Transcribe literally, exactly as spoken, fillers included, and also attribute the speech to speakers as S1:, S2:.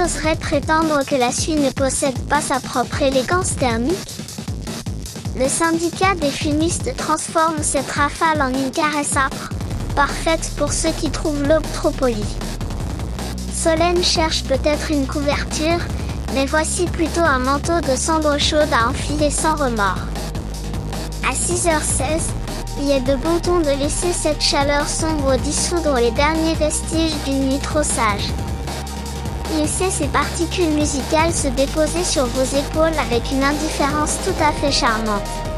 S1: oserait prétendre que la Suie ne possède pas sa propre élégance thermique? Le syndicat des fumistes transforme cette rafale en une caresse âpre, parfaite pour ceux qui trouvent l'aube trop polie. Solène cherche peut-être une couverture, mais voici plutôt un manteau de cendre chaude à enfiler sans remords. À six heures seize, il est de bon ton de laisser cette chaleur sombre dissoudre les derniers vestiges d'une nuit trop sage. Laissez ces particules musicales se déposer sur vos épaules avec une indifférence tout à fait charmante.